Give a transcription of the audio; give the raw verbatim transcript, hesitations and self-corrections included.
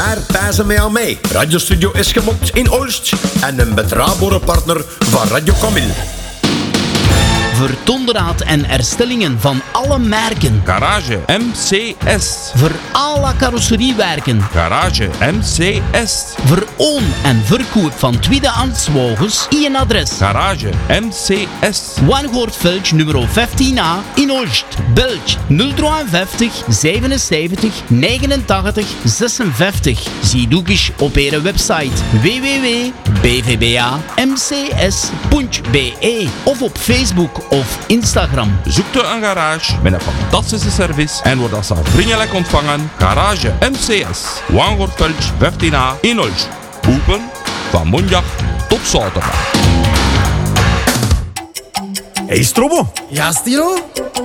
Er pijzen mij aan mij. Radiostudio is gemokt in Olst en een betrouwbare partner van Radio Camille. Voor onderhoud en herstellingen van alle merken. Garage M C S. Voor alle carrosseriewerken. Garage M C S. Voor oon- en verkoop van tweedehands wagens. Eén adres. Garage M C S. Wangoortveld nummer vijftien A in Olst. Belg nul vijfenvijftig zevenenzeventig negenentachtig zesenvijftig. Zie ook eens op onze website w w w punt b v b a m c s punt b e of op Facebook of Instagram. Zoekt u een garage met een fantastische service en wordt als vriendelijk ontvangen. Garage M C S. Wangoortveld vijftien A in Olst. Open van maandag tot zaterdag. Hey Strobo. Ja, Stilo?